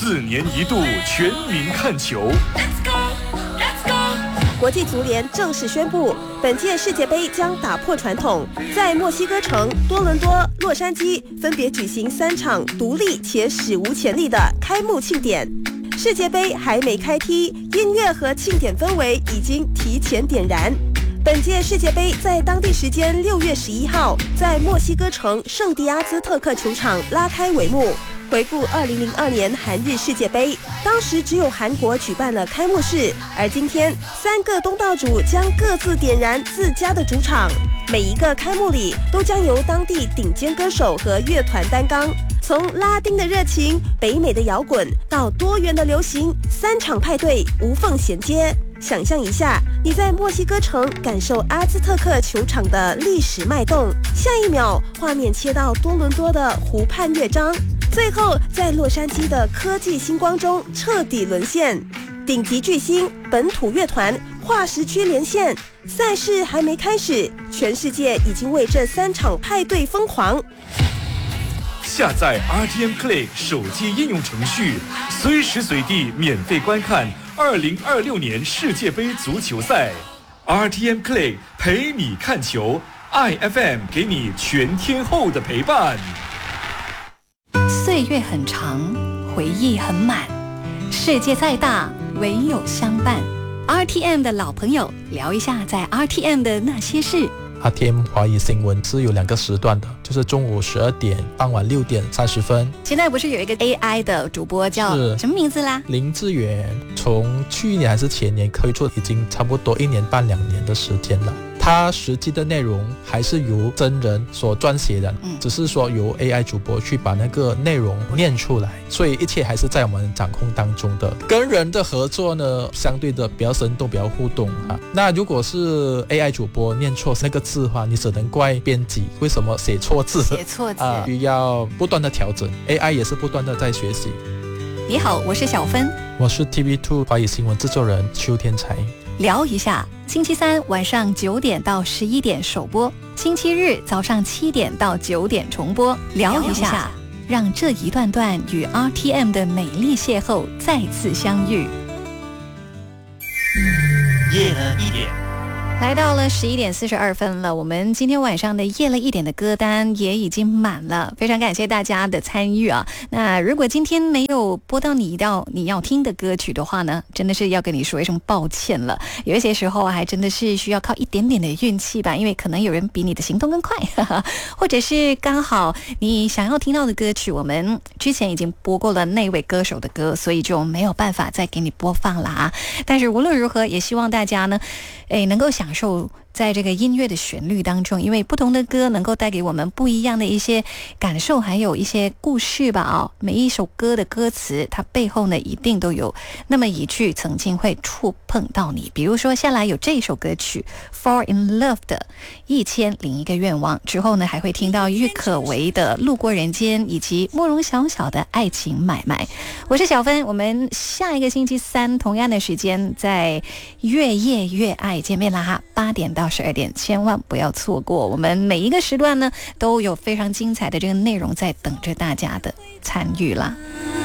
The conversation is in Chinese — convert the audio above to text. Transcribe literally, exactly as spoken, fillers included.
四年一度全民看球。 国际足联正式宣布，本届世界杯将打破传统，在墨西哥城、多伦多、洛杉矶分别举行三场独立且史无前例的开幕庆典。世界杯还没开踢，音乐和庆典氛围已经提前点燃。本届世界杯在当地时间六月十一号，在墨西哥城圣地阿兹特克球场拉开帷幕。回顾二零零二年韩日世界杯，当时只有韩国举办了开幕式，而今天三个东道主将各自点燃自家的主场。每一个开幕礼都将由当地顶尖歌手和乐团担纲，从拉丁的热情、北美的摇滚到多元的流行，三场派对无缝衔接。想象一下，你在墨西哥城感受阿兹特克球场的历史脉动，下一秒画面切到多伦多的湖畔乐章，最后在洛杉矶的科技星光中彻底沦陷。顶级巨星、本土乐团、跨时区连线，赛事还没开始，全世界已经为这三场派对疯狂。 下载 R T M Play 手机应用程序，随时随地免费观看二零二六年世界杯足球赛。R T M Play 陪你看球 ，I F M 给你全天候的陪伴。 岁月很长，回忆很满，世界再大，唯有相伴。R T M 的老朋友，聊一下在 R T M 的那些事。 R T M 华语新闻是有两个时段的，就是中午十二点、傍晚六点三十分。 现在不是有一个 A I 的主播叫什么名字啦？ 林志远，从去年还是前年推出，已经差不多一年半两年的时间了。它实际的内容还是由真人所撰写的，嗯、只是说由 A I 主播去把那个内容念出来，所以一切还是在我们掌控当中的。跟人的合作呢，相对的比较生动，比较互动啊。那如果是 A I 主播念错那个字的话，你只能怪编辑为什么写错字， 写错字啊，需要不断的调整。A I 也是不断的在学习。 你好，我是小芬， 我是 T V 二 华语新闻制作人邱天才。 聊一下，星期三晚上九点到十一点首播，星期日早上七点到九点重播。聊一下，让这一段段与 R T M 的美丽邂逅再次相遇。 夜了一点。 来到了十一点四十二分了，我们今天晚上的夜了一点的歌单也已经满了，非常感谢大家的参与啊！那如果今天没有播到你到你要听的歌曲的话呢，真的是要跟你说一声抱歉了。有一些时候还真的是需要靠一点点的运气吧，因为可能有人比你的行动更快，呵呵，或者是刚好你想要听到的歌曲，我们之前已经播过了那位歌手的歌，所以就没有办法再给你播放了啊！但是无论如何，也希望大家呢，诶，能够享受在这个音乐的旋律当中，因为不同的歌能够带给我们不一样的一些感受，还有一些故事吧啊、哦！每一首歌的歌词，它背后呢一定都有那么一句曾经会触碰到你。比如说，下来有这首歌曲《Fall in Love》的一千零一个愿望，之后呢还会听到郁可唯的《路过人间》，以及慕容晓晓的《爱情买卖》。我是小芬，我们下一个星期三同样的时间在越夜越爱见面啦哈，八点到十二点，千万不要错过。我们每一个时段呢，都有非常精彩的这个内容在等着大家的参与啦。